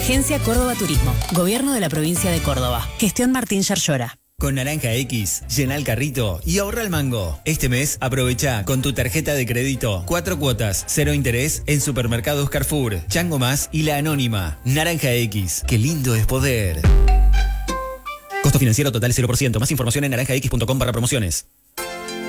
Agencia Córdoba Turismo. Gobierno de la provincia de Córdoba. Gestión Martín Yarlora. Con Naranja X, llena el carrito y ahorra el mango. Este mes, aprovecha con tu tarjeta de crédito 4 cuotas, 0 interés en Supermercados Carrefour, Chango Más y La Anónima. Naranja X, qué lindo es poder. Costo financiero total 0%. Más información en naranjax.com/promociones.